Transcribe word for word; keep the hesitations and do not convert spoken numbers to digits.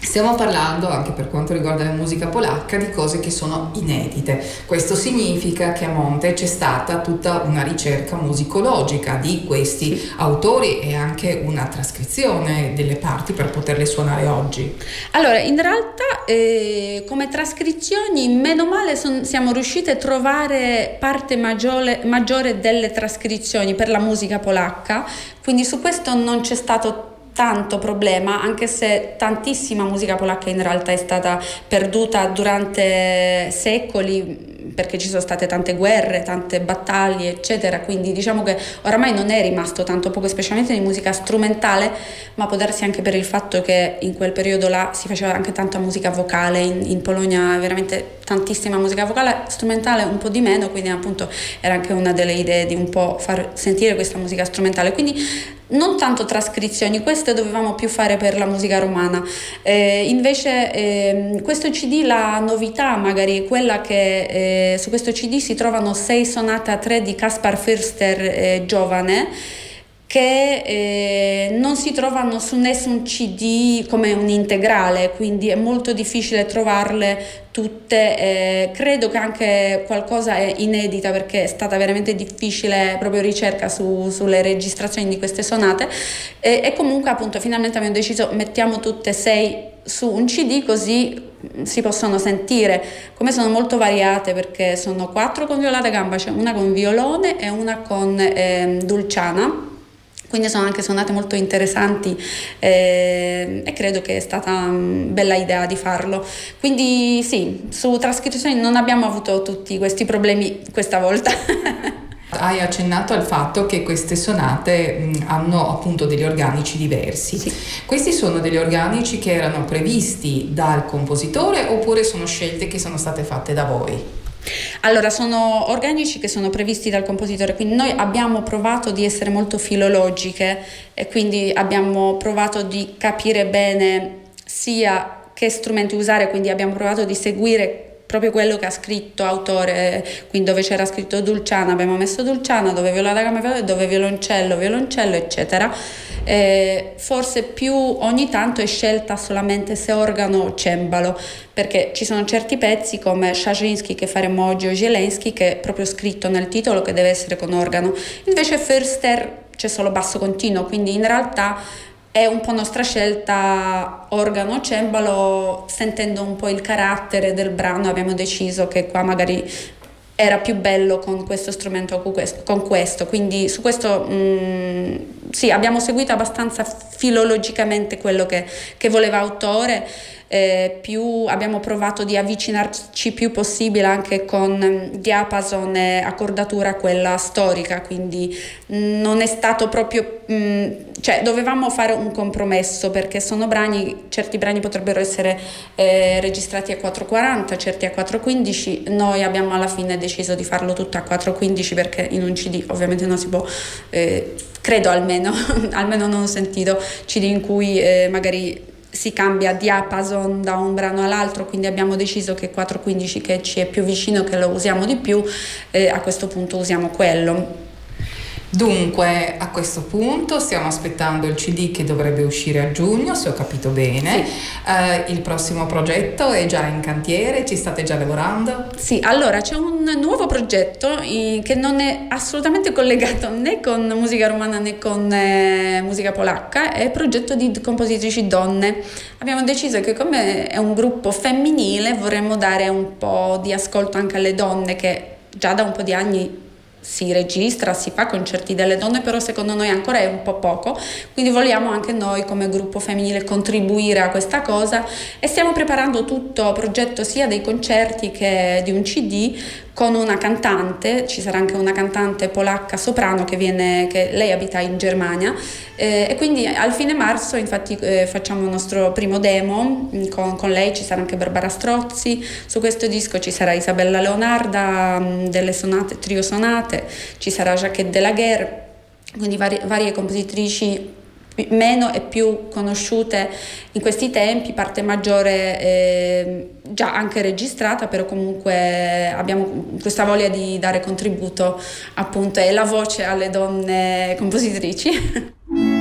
Stiamo parlando, anche per quanto riguarda la musica polacca, di cose che sono inedite. Questo significa che a monte c'è stata tutta una ricerca musicologica di questi sì. autori e anche una trascrizione delle parti per poterle suonare oggi. Allora, in realtà eh, come trascrizioni, meno male son, siamo riusciti a trovare parte maggiore, maggiore delle trascrizioni per la musica polacca, quindi su questo non c'è stato tanto problema, anche se tantissima musica polacca in realtà è stata perduta durante secoli, perché ci sono state tante guerre, tante battaglie, eccetera, quindi diciamo che oramai non è rimasto tanto poco, specialmente di musica strumentale, ma può darsi anche per il fatto che in quel periodo là si faceva anche tanta musica vocale, in, in Polonia veramente tantissima musica vocale, strumentale un po' di meno, quindi appunto era anche una delle idee di un po' far sentire questa musica strumentale, quindi non tanto trascrizioni, queste dovevamo più fare per la musica romana. Eh, invece eh, questo C D, la novità magari è quella che eh, su questo C D si trovano sei sonate a tre di Kaspar Fürster eh, giovane, che eh, non si trovano su nessun C D come un integrale, quindi è molto difficile trovarle tutte. Eh, credo che anche qualcosa è inedita, perché è stata veramente difficile proprio ricerca su, sulle registrazioni di queste sonate, eh, e comunque appunto finalmente abbiamo deciso mettiamo tutte e sei su un C D, così si possono sentire. Come sono molto variate, perché sono quattro con violata a gamba, c'è una con violone e una con eh, dulciana, quindi sono anche suonate molto interessanti eh, e credo che è stata una bella idea di farlo. Quindi sì, su trascrizioni non abbiamo avuto tutti questi problemi questa volta. Hai accennato al fatto che queste sonate mh, hanno appunto degli organici diversi. Sì. Questi sono degli organici che erano previsti dal compositore oppure sono scelte che sono state fatte da voi? Allora, sono organici che sono previsti dal compositore, quindi noi abbiamo provato di essere molto filologiche e quindi abbiamo provato di capire bene sia che strumenti usare, quindi abbiamo provato di seguire proprio quello che ha scritto autore, quindi dove c'era scritto dulciana abbiamo messo dulciana, dove violata gamba, dove violoncello, violoncello, eccetera. Eh, forse più ogni tanto è scelta solamente se organo o cembalo, perché ci sono certi pezzi come Szarzyński che faremo oggi o Zieleński che è proprio scritto nel titolo che deve essere con organo, invece Fürster c'è solo basso continuo, quindi in realtà è un po' nostra scelta organo, cembalo, sentendo un po' il carattere del brano abbiamo deciso che qua magari era più bello con questo strumento, con questo, quindi su questo mh, sì, abbiamo seguito abbastanza filologicamente quello che, che voleva autore. Eh, più abbiamo provato di avvicinarci più possibile anche con diapason e accordatura quella storica, quindi non è stato proprio mh, cioè dovevamo fare un compromesso, perché sono brani, certi brani potrebbero essere eh, registrati a quattrocentoquaranta, certi a quattrocentoquindici, noi abbiamo alla fine deciso di farlo tutto a quattrocentoquindici perché in un C D ovviamente non si può eh, credo almeno almeno non ho sentito C D in cui eh, magari si cambia diapason da un brano all'altro, quindi abbiamo deciso che quattrocentoquindici, che ci è più vicino, che lo usiamo di più, eh, a questo punto usiamo quello. Dunque a questo punto stiamo aspettando il C D che dovrebbe uscire a giugno, se ho capito bene. Sì. Uh, il prossimo progetto è già in cantiere, ci state già lavorando? Sì, allora c'è un nuovo progetto eh, che non è assolutamente collegato né con musica romana né con eh, musica polacca, è il progetto di compositrici donne. Abbiamo deciso che come è un gruppo femminile vorremmo dare un po' di ascolto anche alle donne, che già da un po' di anni si registra, si fa concerti delle donne, però secondo noi ancora è un po' poco, quindi vogliamo anche noi come gruppo femminile contribuire a questa cosa e stiamo preparando tutto progetto sia dei concerti che di un C D con una cantante. Ci sarà anche una cantante polacca soprano che viene, che lei abita in Germania eh, e quindi al fine marzo infatti eh, facciamo il nostro primo demo con, con lei. Ci sarà anche Barbara Strozzi su questo disco, ci sarà Isabella Leonarda mh, delle sonate, trio sonate, ci sarà Jacquette Delaguerre, quindi varie, varie compositrici meno e più conosciute in questi tempi, parte maggiore eh, già anche registrata, però comunque abbiamo questa voglia di dare contributo appunto e la voce alle donne compositrici.